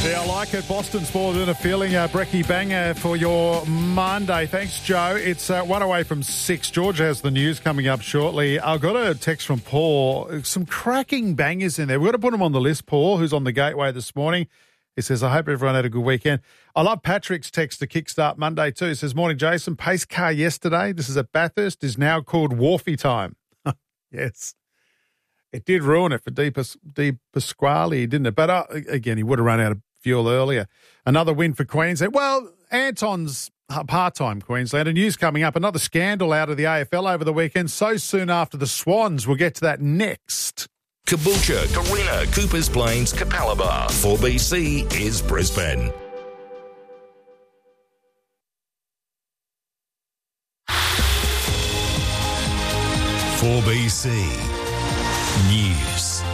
See, I like it. Boston Sport doing a feeling, Brekkie Banger for your Monday. Thanks, Joe. It's 1 away from 6. Georgia has the news coming up shortly. I've got a text from Paul. Some cracking bangers in there. We've got to put him on the list, Paul, who's on the gateway this morning. He says, I hope everyone had a good weekend. I love Patrick's text to kickstart Monday too. He says, morning, Jason. Pace car yesterday, this is at Bathurst, is now called Wharfie time. Yes. It did ruin it for Di Pasquale, didn't it? But again, he would have run out of fuel earlier. Another win for Queensland. Well, Anton's part-time Queensland. News coming up. Another scandal out of the AFL over the weekend. So soon after the Swans. We'll get to that next. Caboolture, Carina, Coopers Plains, Capalaba. 4BC is Brisbane. For BC News.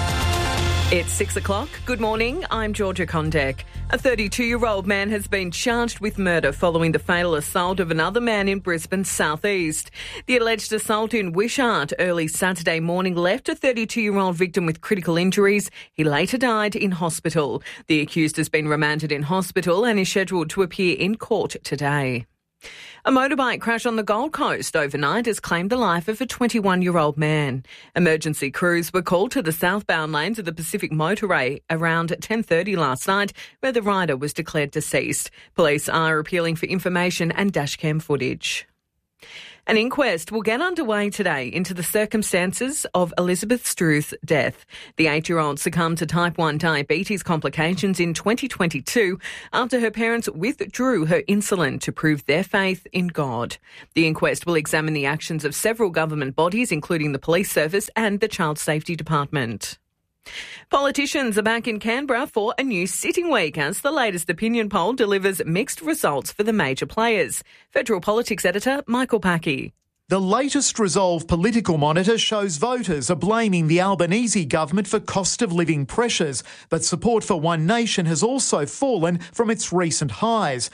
It's 6 o'clock. Good morning. I'm Georgia Condek. A 32-year-old man has been charged with murder following the fatal assault of another man in Brisbane's southeast. The alleged assault in Wishart early Saturday morning left a 32-year-old victim with critical injuries. He later died in hospital. The accused has been remanded in hospital and is scheduled to appear in court today. A motorbike crash on the Gold Coast overnight has claimed the life of a 21-year-old man. Emergency crews were called to the southbound lanes of the Pacific Motorway around 10:30 last night, where the rider was declared deceased. Police are appealing for information and dashcam footage. An inquest will get underway today into the circumstances of Elizabeth Struth's death. The 8-year-old succumbed to type 1 diabetes complications in 2022 after her parents withdrew her insulin to prove their faith in God. The inquest will examine the actions of several government bodies, including the Police Service and the Child Safety Department. Politicians are back in Canberra for a new sitting week as the latest opinion poll delivers mixed results for the major players. Federal Politics Editor Michael Packy. The latest Resolve Political Monitor shows voters are blaming the Albanese government for cost of living pressures, but support for One Nation has also fallen from its recent highs.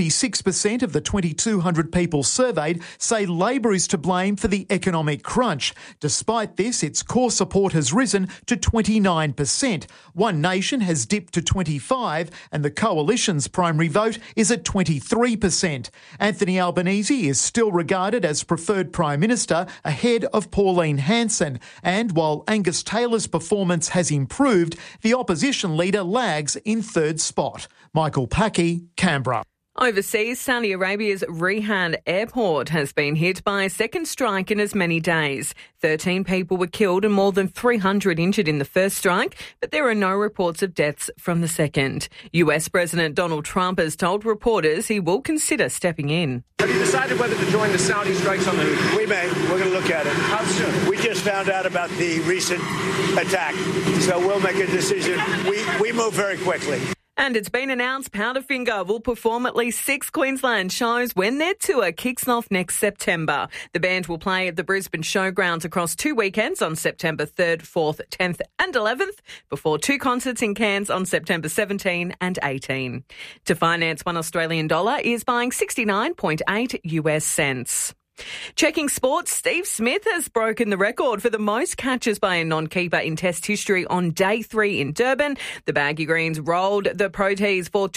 46% of the 2,200 people surveyed say Labor is to blame for the economic crunch. Despite this, its core support has risen to 29%. One Nation has dipped to 25%, and the Coalition's primary vote is at 23%. Anthony Albanese is still regarded as preferred Prime Minister ahead of Pauline Hanson, and while Angus Taylor's performance has improved, the opposition leader lags in third spot. Michael Packy, Canberra. Overseas, Saudi Arabia's Riyadh airport has been hit by a second strike in as many days. 13 people were killed and more than 300 injured in the first strike, but there are no reports of deaths from the second. US President Donald Trump has told reporters he will consider stepping in. Have you decided whether to join the Saudi strikes on the Houthis? We may. We're going to look at it. How soon? We just found out about the recent attack, so we'll make a decision. We move very quickly. And it's been announced Powderfinger will perform at least 6 Queensland shows when their tour kicks off next September. The band will play at the Brisbane Showgrounds across 2 weekends on September 3rd, 4th, 10th and 11th, before 2 concerts in Cairns on September 17 and 18. To finance $1 Australian is buying 69.8 US cents. Checking sports, Steve Smith has broken the record for the most catches by a non-keeper in Test history on day 3 in Durban. The Baggy Greens rolled the Proteas for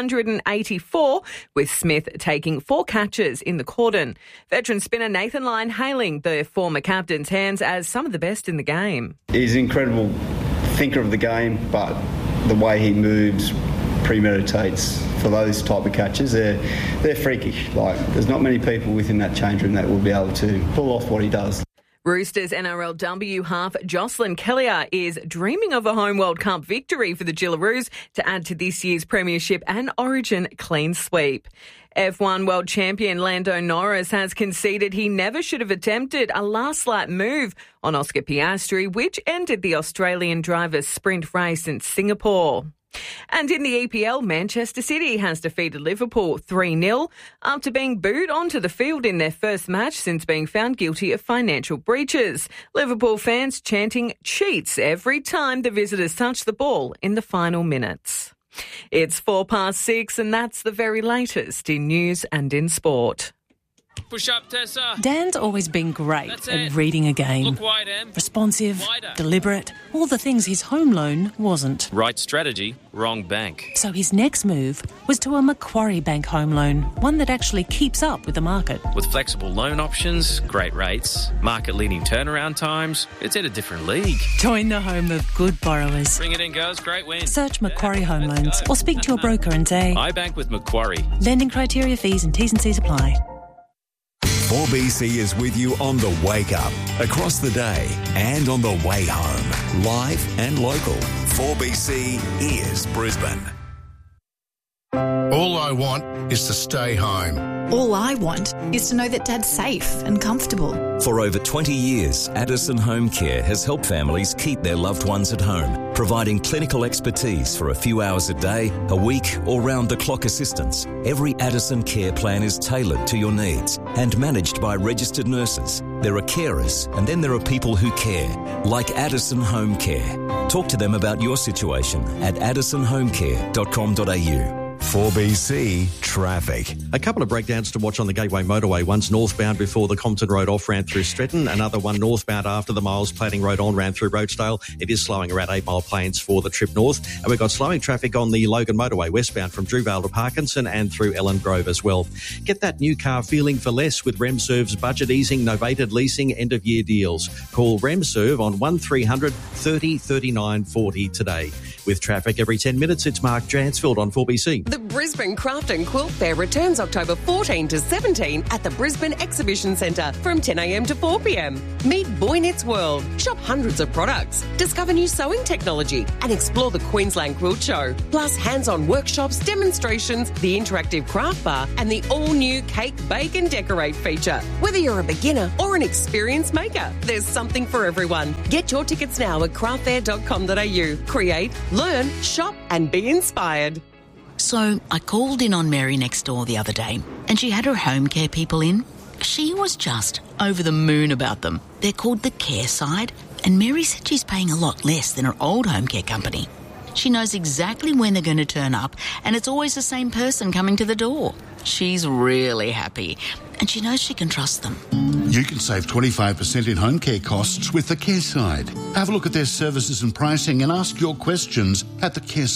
284, with Smith taking 4 catches in the cordon. Veteran spinner Nathan Lyon hailing the former captain's hands as some of the best in the game. He's an incredible thinker of the game, but the way he moves, premeditates for those type of catches, they're freakish. Like, there's not many people within that change room that will be able to pull off what he does. Roosters NRLW half Jocelyn Kellier is dreaming of a home World Cup victory for the Gillaroos to add to this year's Premiership and Origin clean sweep. F1 world champion Lando Norris has conceded he never should have attempted a last-lap move on Oscar Piastri, which ended the Australian driver's sprint race in Singapore. And in the EPL, Manchester City has defeated Liverpool 3-0 after being booed onto the field in their first match since being found guilty of financial breaches. Liverpool fans chanting cheats every time the visitors touch the ball in the final minutes. It's 6:04 and that's the very latest in news and in sport. Push up, Tessa. Dan's always been great That's at it. reading a game. Look wide, Em. Responsive, Wider. deliberate, all the things his home loan wasn't. Right strategy, wrong bank. So his next move was to a Macquarie Bank home loan, one that actually keeps up with the market. With flexible loan options, great rates, market-leading turnaround times, it's in a different league. Join the home of good borrowers. Bring it in, girls. Great win. Search Macquarie Home Loans or speak to your broker and say, I bank with Macquarie. lending criteria, fees and T's and C's apply. 4BC is with you on the wake up, across the day, and on the way home. Live and local. 4BC is Brisbane. All I want is to stay home. All I want is to know that Dad's safe and comfortable. For over 20 years, Addison Home Care has helped families keep their loved ones at home, providing clinical expertise for a few hours a day, a week, or round-the-clock assistance. Every Addison care plan is tailored to your needs and managed by registered nurses. There are carers, and then there are people who care, like Addison Home Care. Talk to them about your situation at addisonhomecare.com.au. 4BC Traffic. A couple of breakdowns to watch on the Gateway Motorway. One's northbound before the Compton Road off-ramp through Stretton. Another one northbound after the Miles Planning Road on-ramp through Rochedale. It is slowing around 8 Mile Plains for the trip north. And we've got slowing traffic on the Logan Motorway westbound from Drewvale to Parkinson and through Ellen Grove as well. Get that new car feeling for less with RemServe's budget easing, novated leasing, end-of-year deals. Call RemServe on 1300 30 39 40 today. With traffic every 10 minutes, it's Mark Dransfield on 4BC. The Brisbane Craft and Quilt Fair returns October 14 to 17 at the Brisbane Exhibition Centre from 10 a.m. to 4 p.m. Meet Boy Knits World, shop hundreds of products, discover new sewing technology and explore the Queensland Quilt Show. Plus hands-on workshops, demonstrations, the interactive craft bar and the all-new Cake, Bake and Decorate feature. Whether you're a beginner or an experienced maker, there's something for everyone. Get your tickets now at craftfair.com.au. Create, learn, shop and be inspired. So I called in on Mary next door the other day and she had her home care people in. She was just over the moon about them. They're called the Care Side and Mary said she's paying a lot less than her old home care company. She knows exactly when they're going to turn up and it's always the same person coming to the door. She's really happy and she knows she can trust them. You can save 25% in home care costs with the Care Side. Have a look at their services and pricing and ask your questions at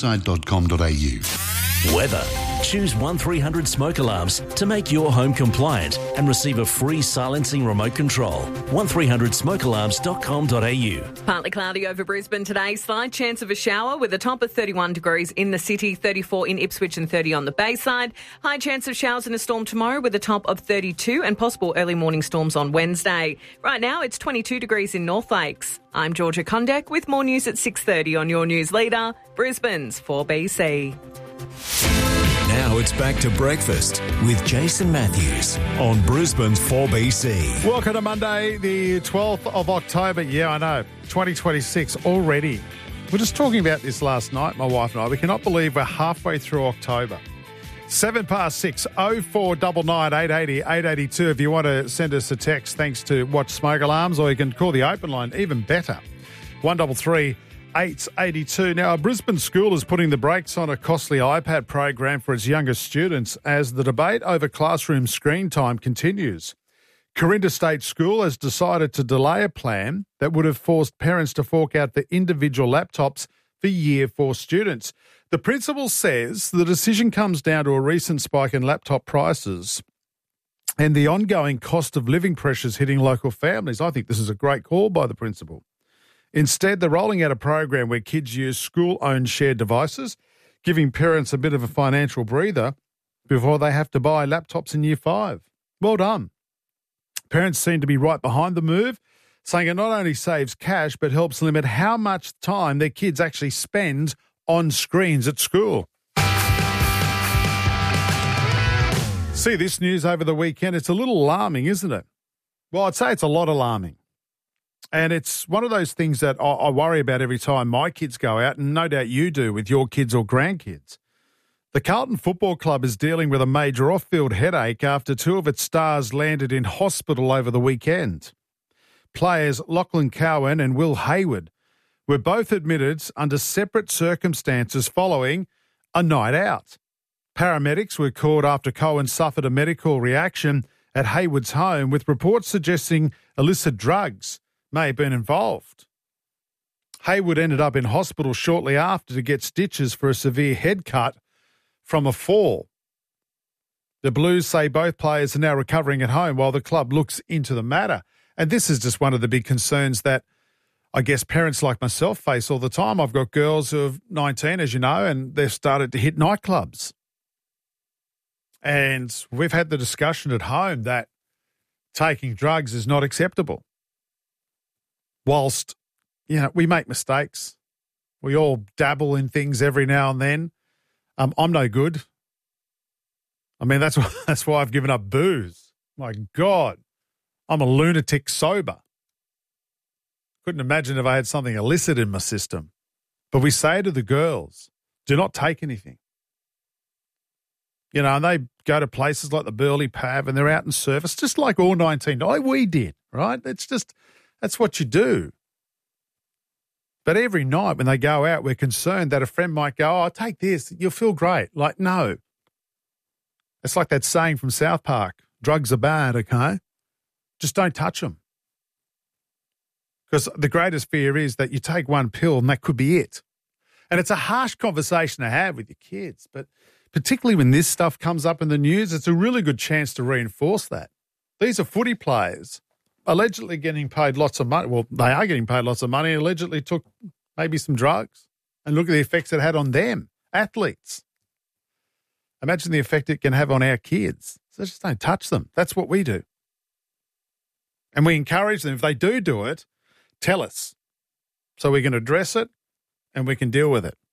thecareside.com.au. Weather. Choose 1300 smoke alarms to make your home compliant and receive a free silencing remote control. 1300smokealarms.com.au. Partly cloudy over Brisbane today. Slight chance of a shower with a top of 31 degrees in the city, 34 in Ipswich and 30 on the Bayside. High chance of showers and a storm tomorrow with a top of 32 and possible early morning storms on Wednesday. Right now it's 22 degrees in North Lakes. I'm Georgia Kondek with more news at 6:30 on your news leader, Brisbane's 4BC. Now it's back to breakfast with Jason Matthews on Brisbane's 4BC. Welcome to Monday, the 12th of October. Yeah, I know, 2026 already. We're just talking about this last night, my wife and I. We cannot believe we're halfway through October. 6 0499 880 882 if you want to send us a text thanks to Watch Smoke Alarms, or you can call the open line, even better, 133 882. Now, a Brisbane school is putting the brakes on a costly iPad program for its youngest students as the debate over classroom screen time continues. Corinda State School has decided to delay a plan that would have forced parents to fork out the individual laptops for Year 4 students. The principal says the decision comes down to a recent spike in laptop prices and the ongoing cost of living pressures hitting local families. I think this is a great call by the principal. Instead, they're rolling out a program where kids use school-owned shared devices, giving parents a bit of a financial breather before they have to buy laptops in Year 5. Well done. Parents seem to be right behind the move, saying it not only saves cash but helps limit how much time their kids actually spend on screens at school. See this news over the weekend. It's a little alarming, isn't it? Well, I'd say it's a lot alarming. And it's one of those things that I worry about every time my kids go out, and no doubt you do with your kids or grandkids. The Carlton Football Club is dealing with a major off-field headache after two of its stars landed in hospital over the weekend. Players Lachlan Cowan and Will Hayward were both admitted under separate circumstances following a night out. Paramedics were called after Cowan suffered a medical reaction at Haywood's home, with reports suggesting illicit drugs may have been involved. Haywood ended up in hospital shortly after to get stitches for a severe head cut from a fall. The Blues say both players are now recovering at home while the club looks into the matter. And this is just one of the big concerns that I guess parents like myself face all the time. I've got girls who are 19, as you know, and they've started to hit nightclubs. And we've had the discussion at home that taking drugs is not acceptable. Whilst, we make mistakes. We all dabble in things every now and then. I'm no good. I mean, that's why I've given up booze. My God, I'm a lunatic sober. Couldn't imagine if I had something illicit in my system. But we say to the girls, do not take anything. And they go to places like the Burleigh Pav and they're out in service, just like all 19, like we did, right? That's what you do. But every night when they go out, we're concerned that a friend might go, oh, take this, you'll feel great. Like, no. It's like that saying from South Park, drugs are bad, okay? Just don't touch them. Because the greatest fear is that you take one pill and that could be it. And it's a harsh conversation to have with your kids, but particularly when this stuff comes up in the news, it's a really good chance to reinforce that. These are footy players allegedly getting paid lots of money. Well, they are getting paid lots of money and allegedly took maybe some drugs. And look at the effects it had on them, athletes. Imagine the effect it can have on our kids. So just don't touch them. That's what we do. And we encourage them, if they do it, tell us so we can address it and we can deal with it.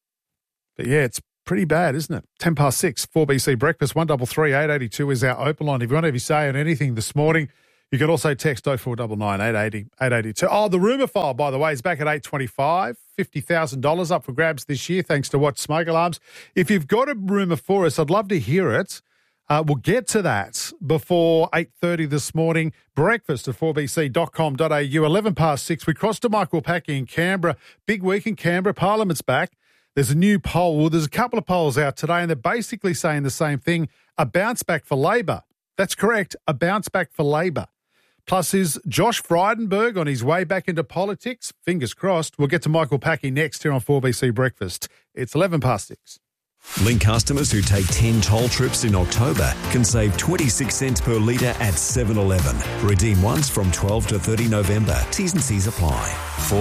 But yeah, it's pretty bad, isn't it? 6:10, 4BC Breakfast, 133 882 is our open line. If you want to have your say on anything this morning, you can also text 0499 880 882. Oh, the rumour file, by the way, is back at 825. $50,000 up for grabs this year, thanks to Watch Smoke Alarms. If you've got a rumour for us, I'd love to hear it. We'll get to that before 8:30 this morning. Breakfast at 4bc.com.au, 6:11. We crossed to Michael Packy in Canberra. Big week in Canberra. Parliament's back. There's a new poll. Well, there's a couple of polls out today, and they're basically saying the same thing. A bounce back for Labor. That's correct. A bounce back for Labor. Plus, is Josh Frydenberg on his way back into politics? Fingers crossed. We'll get to Michael Packy next here on 4BC Breakfast. It's 6:11. Link customers who take 10 toll trips in October can save 26 cents per litre at 7-Eleven. Redeem once from 12 to 30 November. T's and C's apply.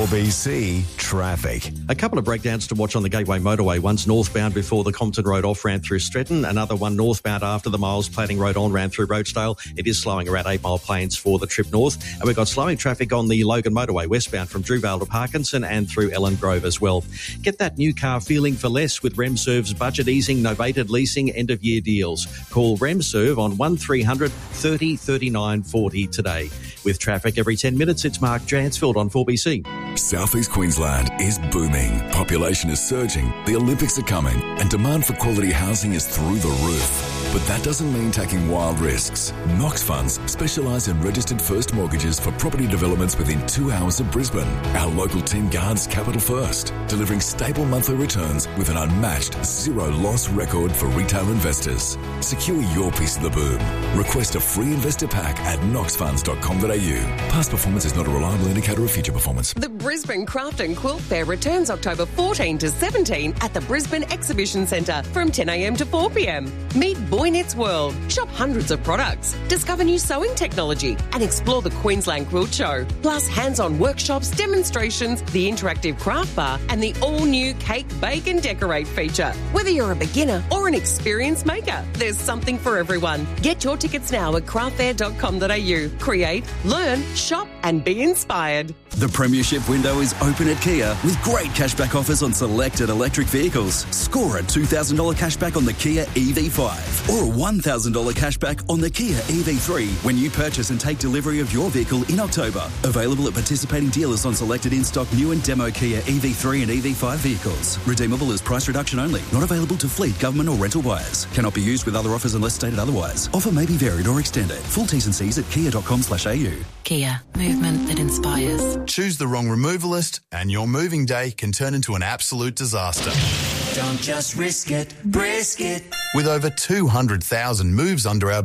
4BC Traffic. A couple of breakdowns to watch on the Gateway Motorway. One's northbound before the Compton Road off ran through Stretton. Another one northbound after the Miles Planning Road on ran through Rochedale. It is slowing around 8 Mile Plains for the trip north. And we've got slowing traffic on the Logan Motorway westbound from Drewvale to Parkinson and through Ellen Grove as well. Get that new car feeling for less with RemServe's budget easing, novated leasing, end-of-year deals. Call RemServe on 1300 30 39 40 today. With traffic every 10 minutes, it's Mark Jansfield on 4BC. Southeast Queensland is booming. Population is surging, the Olympics are coming, and demand for quality housing is through the roof. But that doesn't mean taking wild risks. Knox Funds specialise in registered first mortgages for property developments within 2 hours of Brisbane. Our local team guards capital first, delivering stable monthly returns with an unmatched zero-loss record for retail investors. Secure your piece of the boom. Request a free investor pack at knoxfunds.com.au. Past performance is not a reliable indicator of future performance. The Brisbane Craft and Quilt Fair returns October 14 to 17 at the Brisbane Exhibition Centre from 10 a.m. to 4 p.m. Meet Boy Knits World, shop hundreds of products, discover new sewing technology and explore the Queensland Quilt Show. Plus hands-on workshops, demonstrations, the interactive craft bar and the all-new Cake, Bake and Decorate feature. Whether you're a beginner or an experienced maker, there's something for everyone. Get your tickets now at craftfair.com.au. Create, learn, shop and be inspired. The premiership window is open at Kia with great cashback offers on selected electric vehicles. Score a $2,000 cashback on the Kia EV5 or a $1,000 cashback on the Kia EV3 when you purchase and take delivery of your vehicle in October. Available at participating dealers on selected in-stock new and demo Kia EV3 and EV5 vehicles. Redeemable as price reduction only. Not available to fleet, government or rental buyers. Cannot be used with other offers unless stated otherwise. Offer may be varied or extended. Full T's and C's at kia.com/au. Kia, movement that inspires. Choose the wrong removalist and your moving day can turn into an absolute disaster. Don't just risk it, brisk it. With over 200,000 moves under our belt,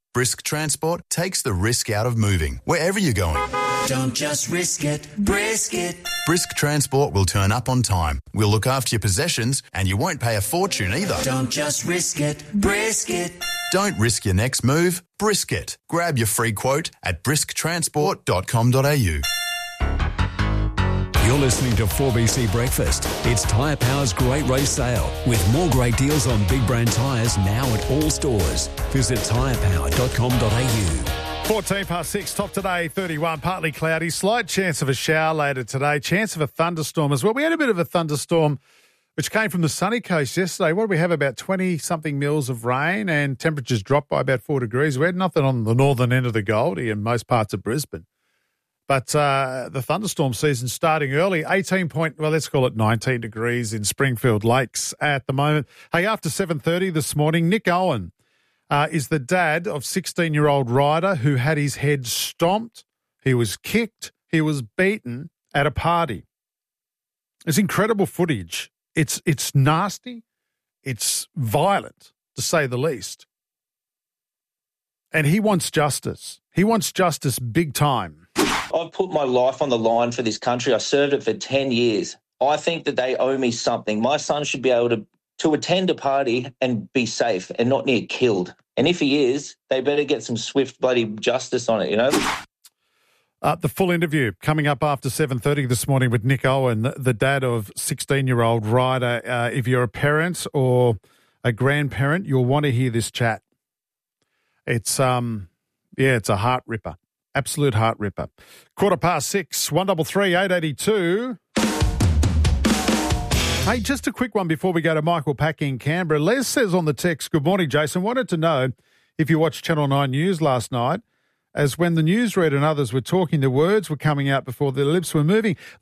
Brisk Transport takes the risk out of moving, wherever you're going. Don't just risk it, brisk it. Brisk Transport will turn up on time. We'll look after your possessions and you won't pay a fortune either. Don't just risk it, brisk it. Don't risk your next move, brisk it. Grab your free quote at brisktransport.com.au. You're listening to 4BC Breakfast. It's Tyre Power's Great Race Sale with more great deals on big brand tyres now at all stores. Visit tyrepower.com.au. 6:14, top today, 31, partly cloudy, slight chance of a shower later today, chance of a thunderstorm as well. We had a bit of a thunderstorm which came from the sunny coast yesterday. What do we have, about 20-something mils of rain, and temperatures dropped by about 4 degrees. We had nothing on the northern end of the Goldie and most parts of Brisbane. But the thunderstorm season starting early, 19 degrees in Springfield Lakes at the moment. Hey, after 7:30 this morning, Nick Owen is the dad of 16-year-old Ryder who had his head stomped, he was kicked, he was beaten at a party. It's incredible footage. It's nasty, it's violent, to say the least. And he wants justice. He wants justice big time. I've put my life on the line for this country. I served it for 10 years. I think that they owe me something. My son should be able to attend a party and be safe and not near killed. And if he is, they better get some swift bloody justice on it, you know? The full interview coming up after 7:30 this morning with Nick Owen, the dad of 16-year-old Ryder. If you're a parent or a grandparent, you'll want to hear this chat. It's it's a heart ripper. Absolute heart ripper. 6:15, 133 882. Hey, just a quick one before we go to Michael Pack in Canberra. Les says on the text, good morning, Jason. Wanted to know if you watched Channel 9 News last night, as when the newsreader and others were talking, the words were coming out before their lips were moving.